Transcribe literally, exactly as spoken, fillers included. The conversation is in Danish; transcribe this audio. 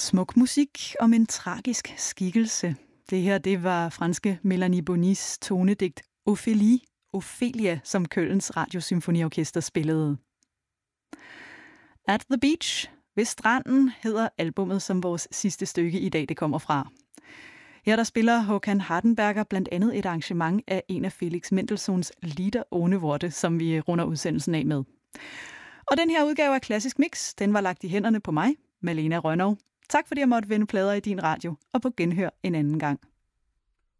Smuk musik om en tragisk skikkelse. Det her, det var franske Melanie Bonis tonedigt Ophélie, Ophelia, som Kølns Radiosymfoniorkester spillede. At the Beach, ved stranden, hedder albummet, som vores sidste stykke i dag det kommer fra. Her der spiller Håkan Hardenberger blandt andet et arrangement af en af Felix Mendelssohns Lieder ohne Worte, som vi runder udsendelsen af med. Og den her udgave af Klassisk Mix, den var lagt i hænderne på mig, Malena Rønnow. Tak fordi jeg måtte vende plader i din radio, og på genhør en anden gang.